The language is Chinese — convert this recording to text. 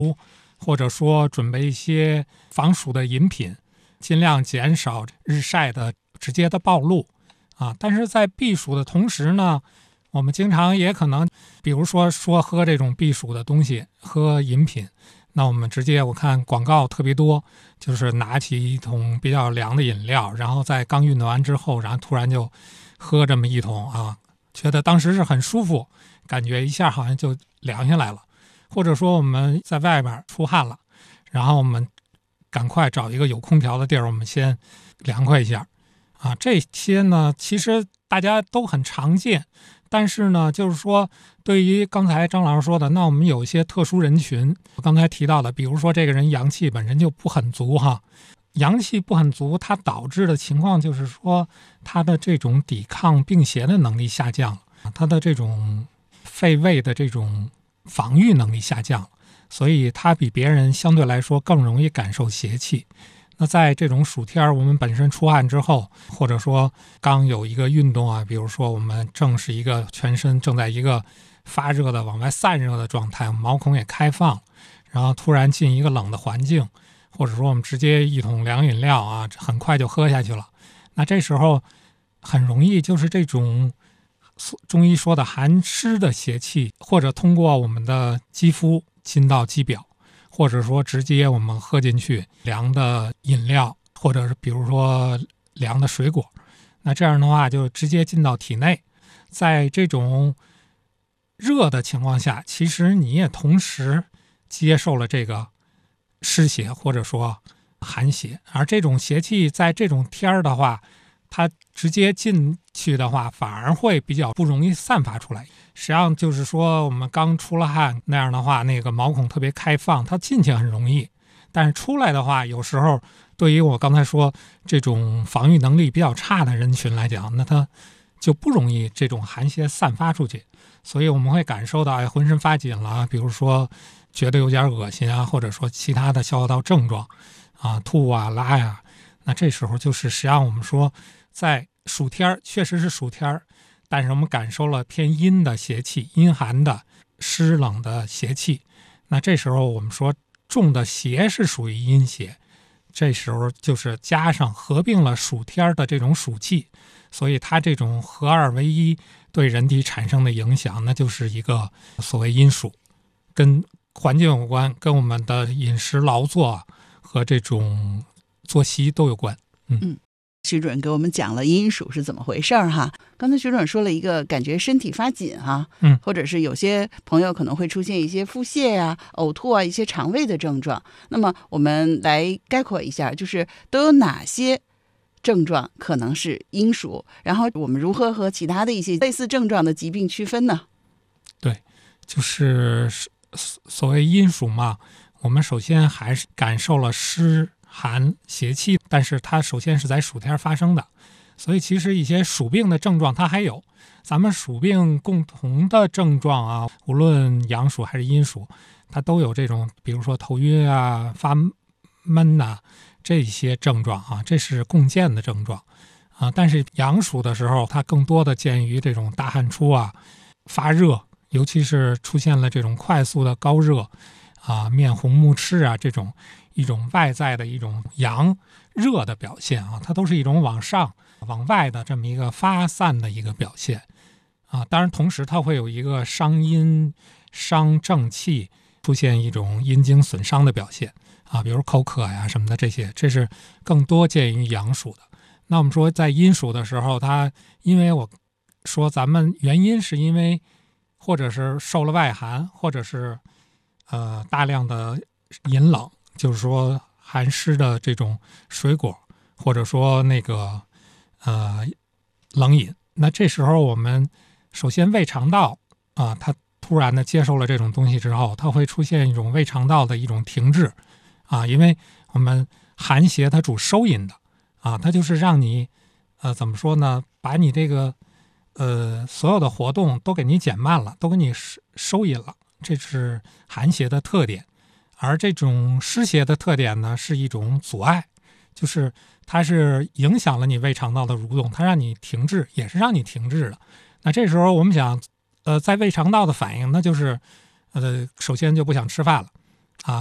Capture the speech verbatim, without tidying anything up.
或者说准备一些防暑的饮品，尽量减少日晒的直接的暴露啊。但是在避暑的同时呢，我们经常也可能，比如说说喝这种避暑的东西，喝饮品，那我们直接我看广告特别多，就是拿起一桶比较凉的饮料，然后在刚运动完之后，然后突然就喝这么一桶啊，觉得当时是很舒服，感觉一下好像就凉下来了。或者说我们在外边出汗了，然后我们赶快找一个有空调的地儿，我们先凉快一下啊。这些呢其实大家都很常见，但是呢就是说对于刚才张老师说的，那我们有一些特殊人群，我刚才提到的，比如说这个人阳气本身就不很足哈，阳气不很足，它导致的情况就是说他的这种抵抗病邪的能力下降了，他的这种肺胃的这种防御能力下降了，所以他比别人相对来说更容易感受邪气。那在这种暑天，我们本身出汗之后，或者说刚有一个运动啊，比如说我们正是一个全身正在一个发热的往外散热的状态，毛孔也开放，然后突然进一个冷的环境，或者说我们直接一桶凉饮料啊，很快就喝下去了，那这时候很容易就是这种中医说的寒湿的邪气，或者通过我们的肌肤进到肌表，或者说直接我们喝进去凉的饮料，或者是比如说凉的水果，那这样的话就直接进到体内。在这种热的情况下，其实你也同时接受了这个湿邪或者说寒邪，而这种邪气在这种天儿的话，它直接进去的话反而会比较不容易散发出来。实际上就是说我们刚出了汗，那样的话那个毛孔特别开放，它进去很容易，但是出来的话有时候对于我刚才说这种防御能力比较差的人群来讲，那它就不容易这种寒邪散发出去，所以我们会感受到哎浑身发紧了，比如说觉得有点恶心啊，或者说其他的消化道症状啊，吐啊拉呀，那这时候就是实际上我们说在暑天确实是暑天，但是我们感受了偏阴的邪气，阴寒的湿冷的邪气，那这时候我们说重的邪是属于阴邪，这时候就是加上合并了暑天的这种暑气，所以它这种合二为一对人体产生的影响，那就是一个所谓阴暑，跟环境有关，跟我们的饮食劳作和这种作息都有关。嗯嗯，徐主任给我们讲了阴暑是怎么回事儿哈。刚才徐主任说了一个感觉身体发紧哈， 嗯， 或者是有些朋友可能会出现一些腹泻呀、呕吐啊、一些肠胃的症状。那么我们来概括一下，就是都有哪些症状可能是阴暑，然后我们如何和其他的一些类似症状的疾病区分呢？ 对，就是所谓阴暑嘛，我们首先还是感受了湿寒邪气，但是它首先是在暑天发生的，所以其实一些暑病的症状它还有。咱们暑病共同的症状啊，无论阳暑还是阴暑，它都有这种，比如说头晕啊、发闷呐、啊、这些症状啊，这是共见的症状啊。但是阳暑的时候，它更多的见于这种大汗出啊、发热，尤其是出现了这种快速的高热啊、面红目赤啊，这种一种外在的一种阳热的表现啊，它都是一种往上往外的这么一个发散的一个表现啊。当然同时它会有一个伤阴伤正气，出现一种阴经损伤的表现啊，比如口渴呀什么的，这些这是更多见于阳暑的。那我们说在阴暑的时候，它因为我说咱们原因是因为或者是受了外寒，或者是呃大量的饮冷，就是说寒湿的这种水果，或者说那个呃冷饮，那这时候我们首先胃肠道啊，它突然的接受了这种东西之后，它会出现一种胃肠道的一种停滞啊，因为我们寒邪它主收引的啊，它就是让你呃怎么说呢，把你这个呃所有的活动都给你减慢了，都给你收引了，这是寒邪的特点。而这种湿邪的特点呢，是一种阻碍，就是它是影响了你胃肠道的蠕动，它让你停滞，也是让你停滞的。那这时候我们想呃，在胃肠道的反应，那就是呃，首先就不想吃饭了